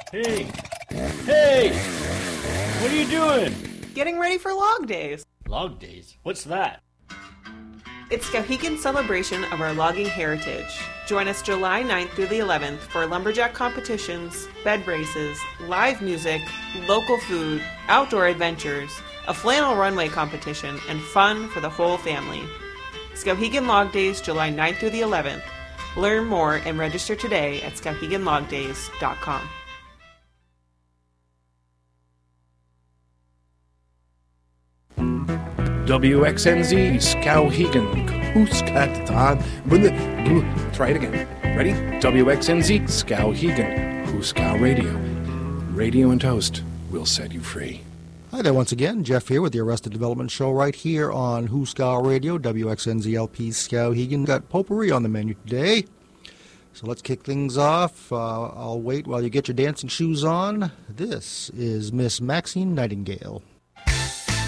Hey! Hey! What are you doing? Getting ready for Log Days. Log Days? What's that? It's Skowhegan's celebration of our logging heritage. Join us July 9th through the 11th for lumberjack competitions, bed races, live music, local food, outdoor adventures, a flannel runway competition, and fun for the whole family. Skowhegan Log Days, July 9th through the 11th. Learn more and register today at skowheganlogdays.com. WXNZ, Skowhegan, Hooskatan. Try it again. Ready? WXNZ, Skowhegan, Hooskow Radio. Radio and Toast will set you free. Hi there once again. Jeff here with the Arrested Development Show right here on Hooskow Radio, WXNZ-LP Skowhegan. Got potpourri on the menu today. So let's kick things off. I'll wait while you get your dancing shoes on. This is Miss Maxine Nightingale.